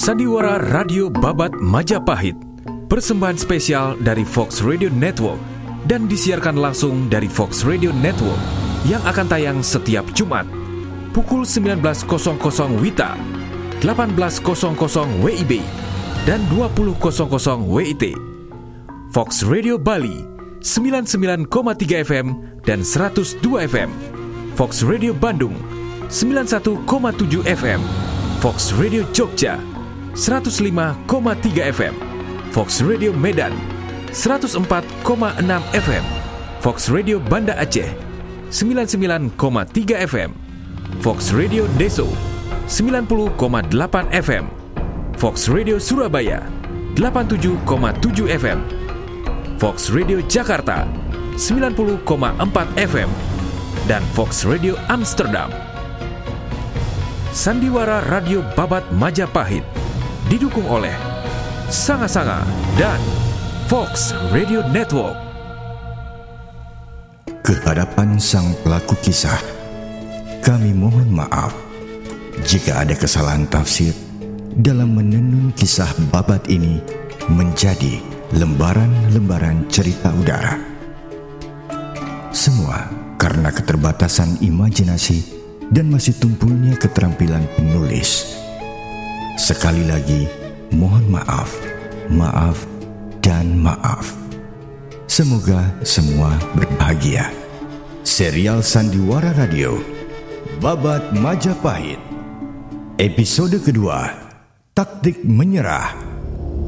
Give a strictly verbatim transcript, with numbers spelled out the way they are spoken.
Sandiwara Radio Babat Majapahit, persembahan spesial dari Fox Radio Network dan disiarkan langsung dari Fox Radio Network yang akan tayang setiap Jumat pukul sembilan belas W I T A, delapan belas W I B dan dua puluh W I T. Fox Radio Bali sembilan puluh sembilan koma tiga F M dan seratus dua F M. Fox Radio Bandung sembilan puluh satu koma tujuh F M. Fox Radio Jogja seratus lima koma tiga F M, Fox Radio Medan seratus empat koma enam F M, Fox Radio Banda Aceh sembilan puluh sembilan koma tiga F M, Fox Radio Deso sembilan puluh koma delapan F M, Fox Radio Surabaya delapan puluh tujuh koma tujuh F M, Fox Radio Jakarta sembilan puluh koma empat F M, dan Fox Radio Amsterdam. Sandiwara Radio Babat Majapahit didukung oleh Sanga Sanga dan Fox Radio Network. Kehadapan sang pelaku kisah, kami mohon maaf jika ada kesalahan tafsir dalam menenun kisah babat ini menjadi lembaran-lembaran cerita udara. Semua karena keterbatasan imajinasi dan masih tumpulnya keterampilan penulis. Sekali lagi, mohon maaf, maaf, dan maaf. Semoga semua berbahagia. Serial Sandiwara Radio Babat Majapahit, episode kedua, Taktik Menyerah.